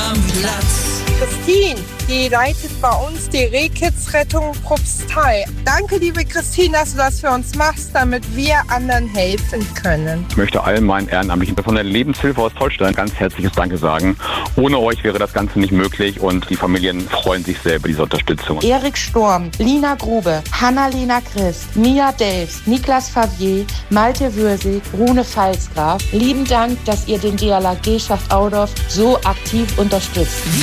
am Platz. Christine, die leitet bei uns die Rehkitzrettung Propstei. Danke, liebe Christine, dass du das für uns machst, damit wir anderen helfen können. Ich möchte allen meinen Ehrenamtlichen von der Lebenshilfe aus Holstein ganz herzliches Danke sagen. Ohne euch wäre das Ganze nicht möglich und die Familien freuen sich sehr über diese Unterstützung. Erik Sturm, Lina Grube, Hanna-Lena Christ, Mia Delfs, Niklas Favier, Malte Würsig, Rune Pfalzgraf. Lieben Dank, dass ihr den DLRG Schacht Audorf so aktiv unterstützt.